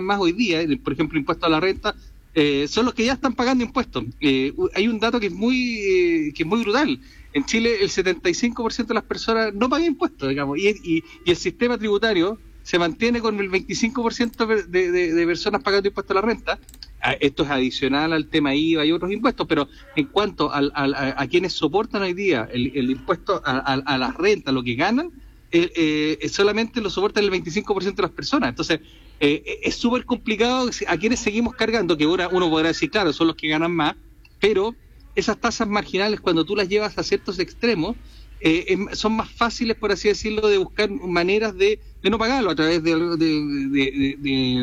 más hoy día, por ejemplo, impuesto a la renta, son los que ya están pagando impuestos. Hay un dato que es muy brutal. En Chile el 75% de las personas no pagan impuestos, digamos, y el sistema tributario se mantiene con el 25% de personas pagando impuestos a la renta. Esto es adicional al tema IVA y otros impuestos, pero en cuanto a quienes soportan hoy día el impuesto a las rentas, lo que ganan, solamente lo soportan el 25% de las personas. Entonces, es súper complicado a quienes seguimos cargando, que ahora uno podrá decir, claro, son los que ganan más, pero esas tasas marginales, cuando tú las llevas a ciertos extremos, son más fáciles, por así decirlo, de buscar maneras de no pagarlo a través de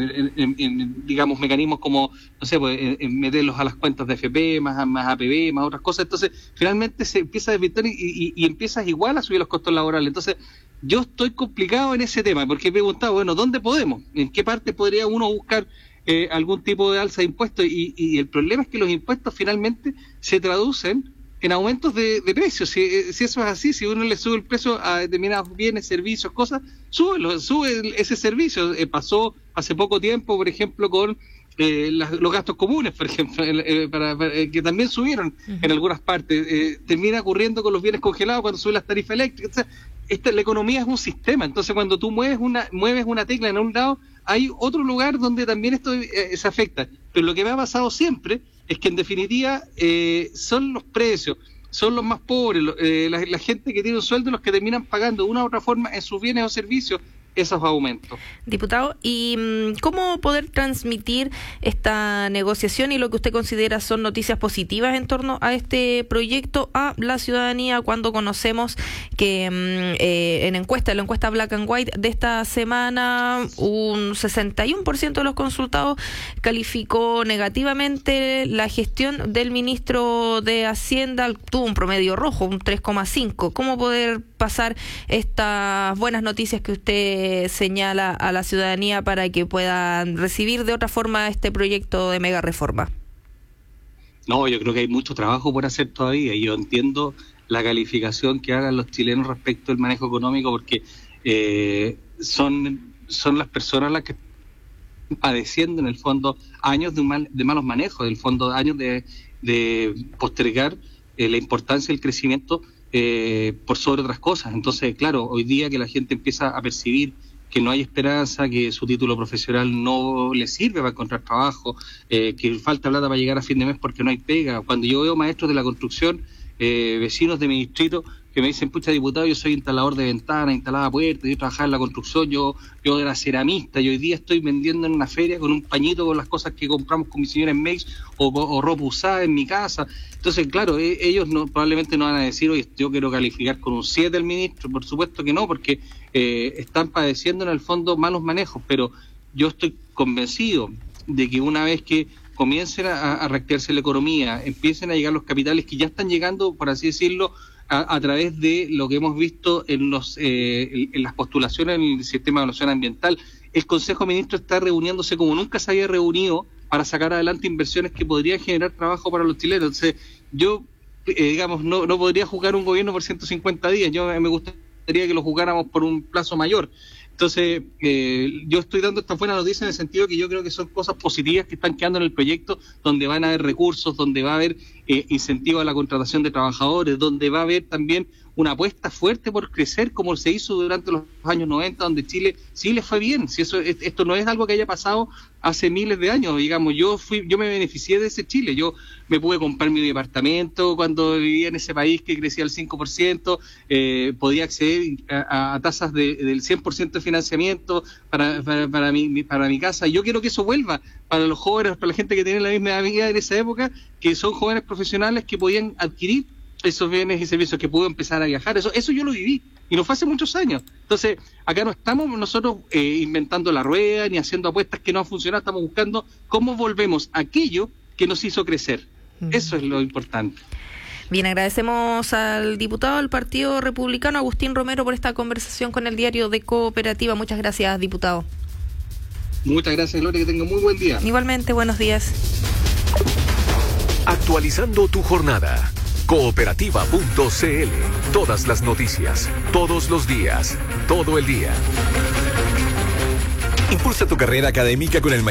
digamos, mecanismos como, no sé, pues, meterlos a las cuentas de FP, más APB, más otras cosas. Entonces, finalmente se empieza a desvirtuar y empiezas igual a subir los costos laborales. Entonces, yo estoy complicado en ese tema, porque he preguntado, bueno, ¿dónde podemos? ¿En qué parte podría uno buscar algún tipo de alza de impuestos? Y el problema es que los impuestos finalmente se traducen en aumentos de precios. Si eso es así, si uno le sube el precio a determinados bienes, servicios, cosas, sube ese servicio. Pasó hace poco tiempo, por ejemplo, con los gastos comunes, por ejemplo, que también subieron en algunas partes. Termina ocurriendo con los bienes congelados cuando suben las tarifas eléctricas. O sea, la economía es un sistema, entonces cuando tú mueves una tecla en un lado, hay otro lugar donde también esto se afecta. Pero lo que me ha pasado siempre es que en definitiva son los precios, son los más pobres, la gente que tiene un sueldo, los que terminan pagando de una u otra forma en sus bienes o servicios esos aumentos. Diputado, ¿y cómo poder transmitir esta negociación y lo que usted considera son noticias positivas en torno a este proyecto a la ciudadanía cuando conocemos que en la encuesta Black and White de esta semana, un 61% de los consultados calificó negativamente la gestión del ministro de Hacienda, tuvo un promedio rojo, un 3,5%. ¿Cómo poder pasar estas buenas noticias que usted señala a la ciudadanía para que puedan recibir de otra forma este proyecto de mega reforma? No, yo creo que hay mucho trabajo por hacer todavía, y yo entiendo la calificación que hagan los chilenos respecto al manejo económico, porque son las personas las que están padeciendo en el fondo años de malos manejos, en el fondo años de postergar la importancia del crecimiento por sobre otras cosas. Entonces, claro, hoy día que la gente empieza a percibir que no hay esperanza, que su título profesional no le sirve para encontrar trabajo, que falta plata para llegar a fin de mes porque no hay pega. Cuando yo veo maestros de la construcción, vecinos de mi distrito, que me dicen, pucha, diputado, yo soy instalador de ventanas, instalaba puertas, yo trabajaba en la construcción, yo era ceramista, y hoy día estoy vendiendo en una feria con un pañito con las cosas que compramos con mi señora en Mex o ropa usada en mi casa. Entonces, claro, ellos probablemente no van a decir, oye, yo quiero calificar con un 7 el ministro. Por supuesto que no, porque están padeciendo en el fondo malos manejos, pero yo estoy convencido de que una vez que comiencen a reactivarse la economía, empiecen a llegar los capitales que ya están llegando, por así decirlo, a través de lo que hemos visto en las postulaciones en el sistema de evaluación ambiental. El Consejo de Ministros está reuniéndose como nunca se había reunido para sacar adelante inversiones que podrían generar trabajo para los chilenos. Entonces, yo, digamos, no podría jugar un gobierno por 150 días. Me gustaría que lo jugáramos por un plazo mayor. Entonces, yo estoy dando esta buena noticia en el sentido que yo creo que son cosas positivas que están quedando en el proyecto, donde van a haber recursos, donde va a haber incentivo a la contratación de trabajadores, donde va a haber también una apuesta fuerte por crecer como se hizo durante los años 90, donde Chile sí le fue bien. Si esto no es algo que haya pasado hace miles de años, digamos, yo me beneficié de ese Chile. Yo me pude comprar mi departamento cuando vivía en ese país que crecía al 5%, podía acceder a tasas del 100% de financiamiento para mi casa. Y yo quiero que eso vuelva para los jóvenes, para la gente que tiene la misma vida en esa época, que son jóvenes profesionales que podían adquirir esos bienes y servicios, que pudo empezar a viajar. Eso yo lo viví, y no fue hace muchos años. Entonces, acá no estamos nosotros inventando la rueda, ni haciendo apuestas que no han funcionado, estamos buscando cómo volvemos aquello que nos hizo crecer. Eso es lo importante. Bien, agradecemos al diputado del Partido Republicano, Agustín Romero, por esta conversación con el diario de Cooperativa. Muchas gracias, diputado. Muchas gracias, Gloria, que tenga muy buen día. Igualmente, buenos días. Actualizando tu jornada. Cooperativa.cl. Todas las noticias, todos los días, todo el día. Impulsa tu carrera académica con el